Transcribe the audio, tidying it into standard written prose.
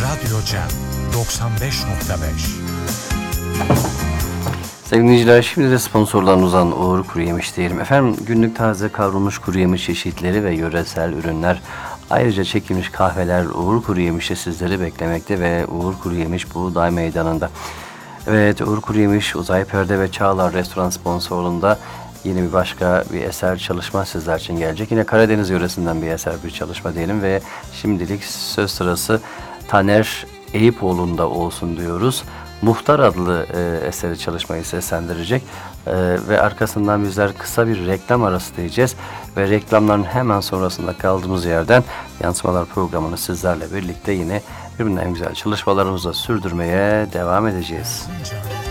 Radyo Cem 95.5. Sevgili dinleyiciler, şimdi de sponsorlarımızdan Uğur Kuruyemiş diyelim. Efendim, günlük taze kavrulmuş kuru yemiş çeşitleri ve yöresel ürünler, ayrıca çekilmiş kahveler Uğur Kuruyemiş'te sizleri beklemekte ve Uğur Kuruyemiş Buğday Meydanı'nda. Evet, Uğur Kuruyemiş, Uzay Perde ve Çağlar Restoran sponsorluğunda yeni bir eser çalışma sizler için gelecek. Yine Karadeniz yöresinden bir eser, bir çalışma diyelim ve şimdilik söz sırası Taner Eyüpoğlu'nda olsun diyoruz. Muhtar adlı eseri çalışmayı seslendirecek ve arkasından bizler kısa bir reklam arası diyeceğiz ve reklamların hemen sonrasında kaldığımız yerden Yansımalar programını sizlerle birlikte yine birbirinden güzel çalışmalarımızla sürdürmeye devam edeceğiz.